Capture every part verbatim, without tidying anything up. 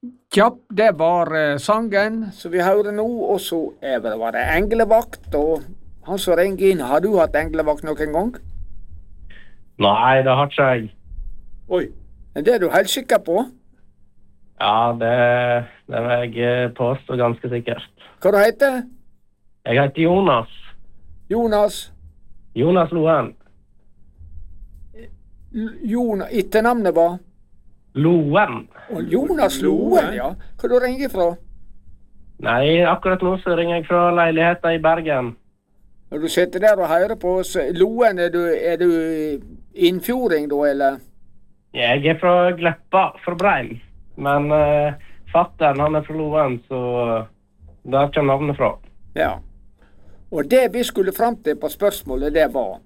Ja, det var eh, sangen som vi hører nå, og så er det, var det englevakt, og han som ringer inn, har du hatt englevakt noen gang? Nei, det har ikke jeg. Oi. Men det er du helt sikker på? Ja, det, det vil jeg påstå ganske sikkert. Hva du heter? Jeg heter Jonas. Jonas? Jonas Loen. L- Jonas, etternavnet var? Loen. Og Jonas Loen, ja. Hva du ringer fra? Nei, akkurat nå så ringer jeg fra leiligheten i Bergen. Når du sitter der og hører på oss, Loen, er du, er du innfjording da, eller? Jeg er fra Gleppa, fra Breim. Men uh, fatteren, han er fra Loen, så der kommer navnet fra. Ja. Og det vi skulle frem til på spørsmålet, det var?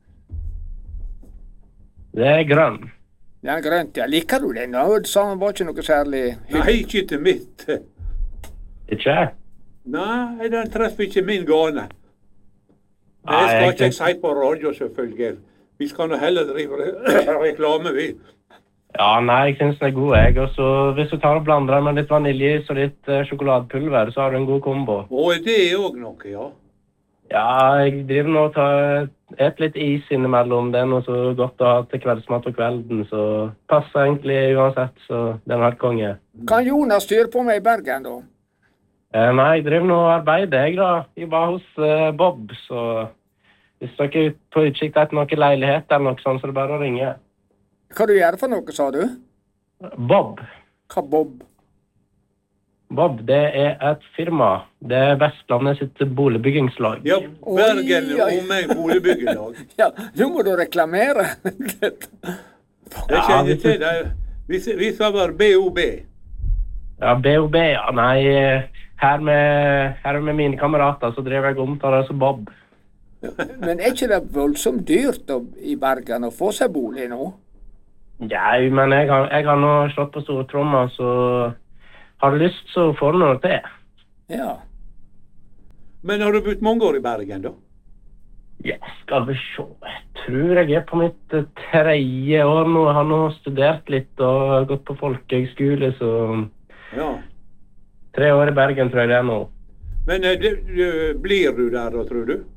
Det er grønn. Ja, grønt, ja. Liker du den? Ja, det sa han var ikke noe særlig hyggelig. Nei, ikke til mitt. Ikke? Nei, den treffer ikke min gane. Det Nei, skal jeg ikke jeg synes- si på radio, selvfølgelig. Vi skal nå heller drive re- reklame, vi. Ja, nei, jeg synes den er god, jeg. Og så hvis du tar og blander den med litt vaniljeis og litt uh, sjokoladepulver, så har du en god kombo. Og det er òg noe, ja. Ja, jeg driver nå og tar et litt is innimellom. Det er noe så godt å ha til kveldsmat på kvelden, så passer egentlig uansett, så det er helt konge. Kan Jonas styre på meg i Bergen, da? Eh, nei, jeg driver nå og arbeider, jeg da. Jeg var hos eh, Bob, så hvis dere er på utkikk etter noen leilighet eller noe sånt, så er det bare å ringe. Hva du gjør for noe, sa du? Bob. Hva Bob? Bob, det er et firma. Det er Vestlandet sitt boligbyggingslag. Ja, Bergen Oi, oi. og meg boligbyggelag. Ja, nå må du reklamere. Det kjenner jeg til. Det. Vi, vi sa bare B O B. Ja, B O B, ja. Nei, her med, her med mine kamerater så driver jeg omtaler det som Bob. Men er ikke det voldsomt dyrt å, i Bergen å få seg bolig nå? Ja, men jeg har, jeg har nå slått på stortromma, så har du lyst, så får du noe til. Ja. Men har du bodd mange år i Bergen, da? Ja, skal vi se. Jeg tror jeg er på mitt eh, tredje år nå. Jeg har nå studert litt og gått på folkehøgskole, så Ja. tre år i Bergen tror jeg det er nå. Men eh, det, det, blir du der da, tror du?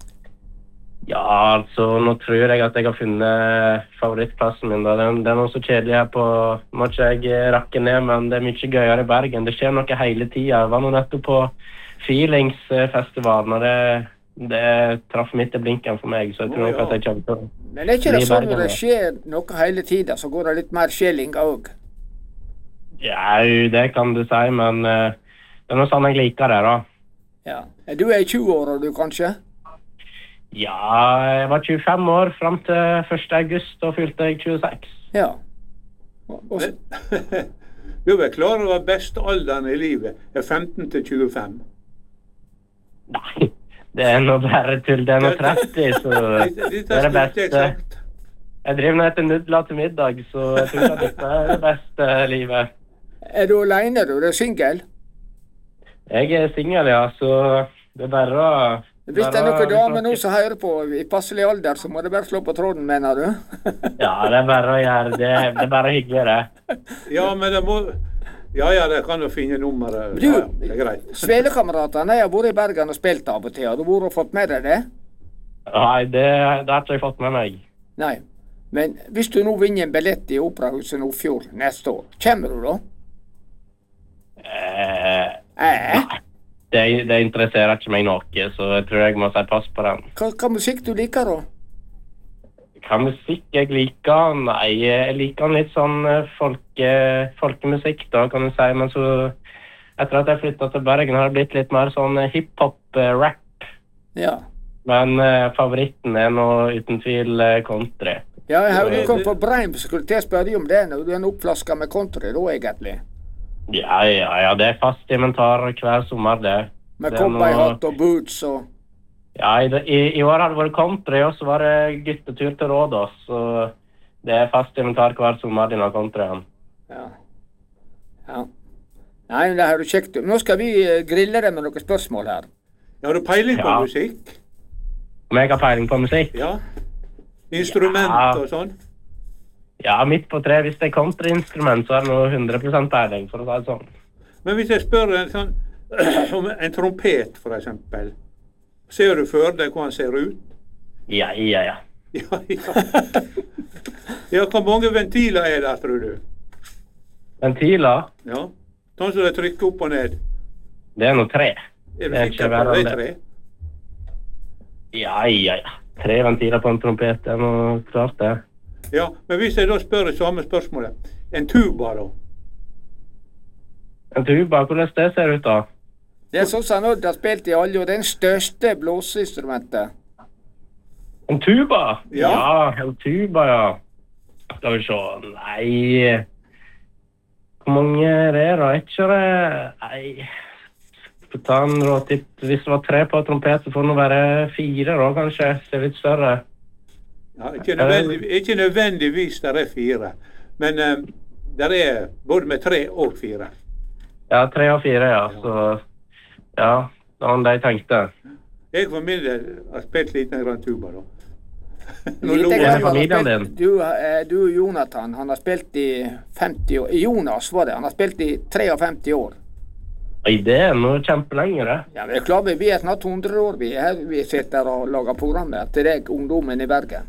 Ja, altså, nå tror jeg at jeg har funnet favorittplassen min. Da. Det, er, det er noe så kjedelig her på, må ikke jeg rakke ned, men det er mye gøyere i Bergen. Det skjer noe hele tiden. Jeg var nå nettopp på Feelingsfestivalen, og det, det traff midt i blinken for meg, så jeg tror Å, nok ja. at jeg kommer til å... Men er ikke det I sånn Bergen, når det ja. skjer noe hele tiden, så går det litt mer skjelling òg? Ja, det kan du si, men eh, det er noe sånn jeg liker det, da. Ja. Du er i tjue-åra, du, kanskje? Ja, jeg var tjuefem år frem til første august, og fylte jeg tjueseks. Ja. Og, og, Men, du er vel klar over beste alderen i livet er femten til tjuefem? Nei, det er noe bare tull. Det er noe tretti, så Dette det er det skulle ikke beste. jeg sagt. Jeg driver nå etter nudler til middag, så jeg tror at dette er det beste livet. er du alene, du? Er du singel? Jeg er singel, ja, så det er bare å... Hvis det er noen damer nå som hører på i passelig alder, så må du bare slå på tråden, mener du? Ja, det er bare å gjøre det. Det er bare hyggelig, det. Ja, men det må... Ja, ja, det kan jo finne nummeret. Du, Ja, ja, det er greit. Svelekameratene, jeg har vært i Bergen og spilt av og til. Har du vært og fått med deg det? Nei, det, det har ikke jeg fått med meg. Nei. Men hvis du nå vinner en billett i Operahuset Nordfjord neste år, kommer du da? Eh, Eh? det, det interesserer ikke meg noe, så jeg tror jeg må si pass på den. Hva, hva musikk du liker da? Hva musikk jeg liker? Nei, jeg liker litt sånn eh, folke, folkemusikk da, kan du si. Men så, etter at jeg flyttet til Bergen, har det blitt litt mer sånn eh, hiphop-rap. Ja. Men eh, favoritten er nå uten tvil eh, country. Ja, jeg hørte Ja, du kom det- fra Breim, så skulle jeg spørre om det når du er en oppflaska med country da, egentlig. Ja, ja, ja, det er fast inventar hver sommer, det. Med Det er noe- cowboyhatt og boots og... Ja, i, i, i år har det vært country, og så var det guttetur til Rådås, så det er fast inventar hver sommer denne countryen. Ja. Ja. Nei, men det har du kjekt. Nå skal vi eh, grille deg med noen spørsmål her. Har du peiling på Ja. musikk? Om jeg har peiling på musikk? Ja. Instrument Ja. og sånn? Ja, midt på tre. Hvis det er kontrainstrument, så er det noe hundre prosent peiling, for å si det sånn. Men hvis jeg spør en sånn, om en trompet, for eksempel, ser du for deg hvordan han ser ut? Ja, ja, ja. Ja, ja. Ja, hvor mange ventiler er der, tror du? Ventiler? Ja, sånn som de trykker opp og ned. Det er noe tre. Er du Det er sikker ikke på verre det enn er tre? Ja, ja, ja. Tre ventiler på en trompet, det er noe klart det. Ja, men hvis jeg da spør det samme spørsmålet, en tuba da? En tuba, hvordan det ser ut da? Det er sånn som Odd har spilt i alle, og det er den største blåseinstrumentet. En tuba? Ja. Ja, en tuba, ja. Skal vi se. Nei. Hvor mange er det da? Ikke det? Nei. Skal ta en råtipp. Hvis det var tre på trompet, så får det nå være fire da, kanskje. Det er litt større. Ja, ikke, nødvendig, ikke nødvendigvis der er fire, men um, der er både med tre og fire. Ja, tre og fire, ja. Så, ja, det var det jeg tenkte. Jeg for min del har spilt liten grann tuba da. Nå Lite lo grann jeg. har han familien spilt- din. Du, eh, du Jonathan, han har spilt i femti år. Jonas var det, han har spilt i femtitre år. Oi, det er noe kjempelenge, det. Ja, men det er klart vi er snart hundre år, vi er her, vi sitter og lager programmer til deg, ungdommen i Bergen.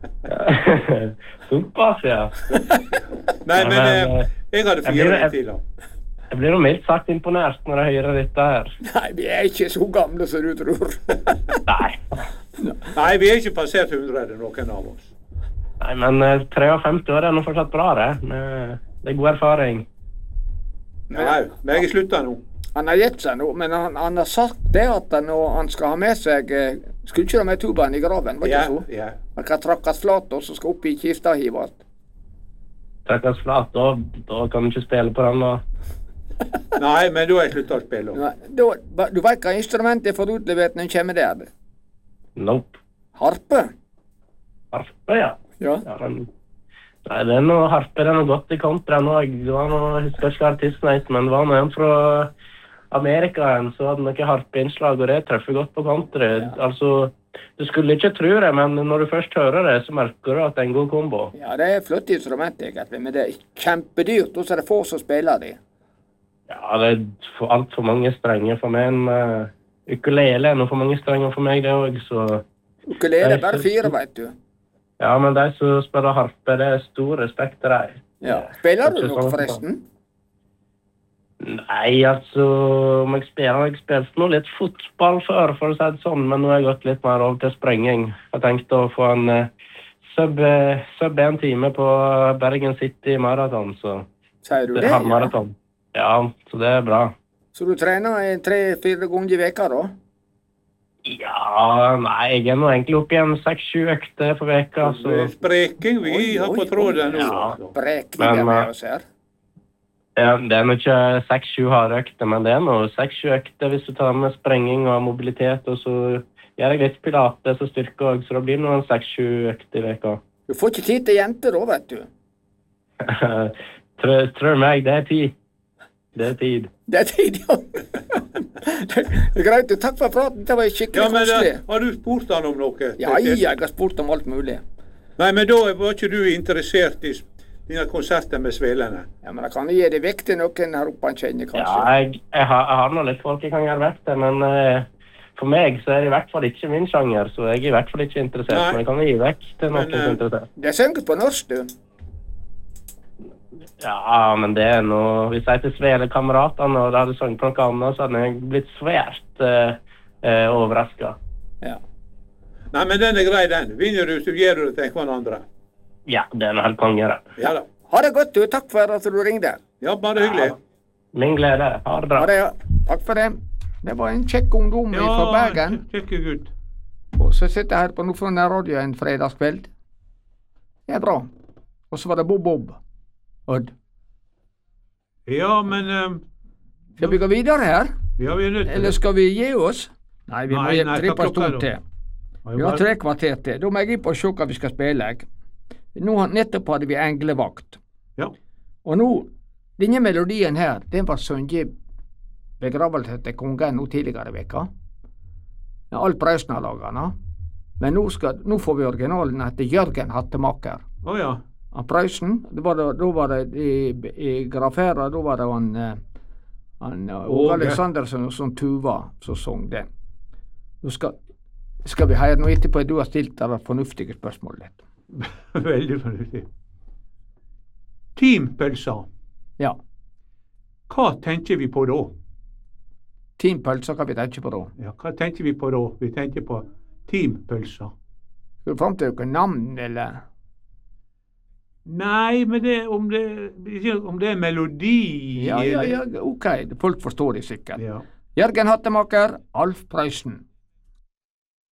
Såpass, ja. Nei, men men, eh, eh, jeg hadde jeg fire blir- ventiler. Jeg blir jo mildt sagt imponert når jeg hører dette her. Nei, vi er ikke så gamle som du tror. Nei. Nei, vi er ikke passert hundre, noen av oss. Nei, men eh, femtitre år er nå fortsatt bra, det. Med- Det er god erfaring. Nei, men jeg slutta nå. Han har gitt seg nå, men han, han har sagt det at han, når han skal ha med seg eh, Skulle ikke ha med tubaen i graven, var ikke Ja, så? ja. Han kan trakkes flat og så skal opp i kista og hives. Trekkes flat, da, da kan du ikke spille på den, da. Nei, men da har jeg slutta å spille. Nei, da- Du veit hva instrumentet får utlevert når en kommer der? Nope. Harpe? Harpe, ja. Ja. ja men, nei, det er noe harpe, det er noe godt i kontra nå. Det var noe, jeg husker ikke artisten het, men det var noen fra Amerika en, så hadde noen harpeinnslag, og det treffer godt på country. Altså, du skulle ikke tro det, men når du først hører det, så merker du at det er en god kombo. Ja, det er flott instrument egentlig, men det er kjempedyrt, og så er det få som spiller det. Ja, det er for alt for mange strenger for meg. En uh, ukulele er noe for mange strenger for meg, det også, så... Ukulele er bare fire, vet du. Ja, men de som spiller harpe, det er stor respekt til deg. Ja. Spiller du Ikke noe sånn. forresten? Nei, altså, om jeg spiller, jeg spilte noe litt fotball før, for å si det sånn, men nå har jeg gått litt mer over til sprenging. Jeg tenkte å få en uh, sub, uh, sub en time på Bergen City Marathon, så Sier du det det? er Ja. halvmarathon. Ja, så det er bra. Så du trener en tre-fire ganger i veka da? Ja, nei, jeg er nå egentlig oppe igjen seks-sju økter for veka, så... Det er Spreking vi Oi, har oi, på tråden nå. Ja. altså. Brekninger Men, med uh, oss her. Ja, det er nå ikke seks-sju harde økter, men det er nå seks-sju økter hvis du tar med sprenging og mobilitet, og så gjør jeg litt pilates og styrke også, så da blir det noen seks-sju økter i veka. Du får ikke tid til jenter da, vet du. Tror, tror meg, det er tid. Det er tid. Det er tid, ja. Det er greit, takk for praten, det var skikkelig Ja, men koselig. eh, har du spurt han om noe? Ja, jeg har spurt om alt mulig. Nei, men da var ikke du interessert i s- dine konserter med svelene? Ja, men da kan jeg gi det vekk til noen her oppe han kjenner, Ja, kanskje. jeg, jeg, har, jeg har nå litt folk jeg kan gjøre vekk til, men eh, for meg så er det i hvert fall ikke min sjanger, så jeg er i hvert fall ikke interessert, Nei. men jeg kan gi vekk til noen Men, som eh, er interessert. Det synger på norsk, du. Ja, men det er noe... Hvis jeg til Svele-kameratene og det hadde sunget på noe annet, så hadde jeg blitt svært eh, eh, overrasket. Ja. Nei, men den er grei, den. Vinner du, så gir du det til hverandre. Ja, det er noe helt konge, det. Ja da. Ha det godt, du. Takk for at du ringte. Ja, bare hyggelig. Min glede. Ha det bra. Ha det, ja. Takk for det. Det var en kjekk ungdom fra Bergen. kjekke gutt. Og så sitter jeg her på Nordfjord Radio en fredagskveld. Det er bra. Og så var det Bob Bob. Odd. Ja, men um, Skal vi gå videre her? ja, vi er nødt til Eller skal vi gi oss? Nei, vi må Nei, gi nei, tre hva par klokka er stund det? til. Vi har tre kvarter til. Da må jeg inn på og se hva vi skal spille. jeg. Nå, nettopp hadde vi Englevakt. Ja. Og nå, denne melodien her, den var sunget begravelsen til kongen nå tidligere i veka. Ja, Alf Prøysen har laget den. Men nå, skal, nå får vi originalen etter Jørgen Hattemaker. Å ja. Han Prøysen. Da var det, da var det i, i Grafera, da var det han, eh, han eh, Åge Aleksandersen og sånn Tuva som sang den. Nå skal, skal vi høre noe etterpå. Du har stilt det fornuftige spørsmålet. Veldig fornuftig. Teampølser. Ja. Hva tenker vi på da? Teampølser kan vi tenke på da. Ja, hva tenker vi på da? Vi tenker på teampølser. Skal du fram til noen navn, eller? Nei, men det, om, det, om det er melodi Ja, ja, ja, ok. Folk forstår det sikkert. Ja. Jørgen Hattemaker, Alf Prøysen.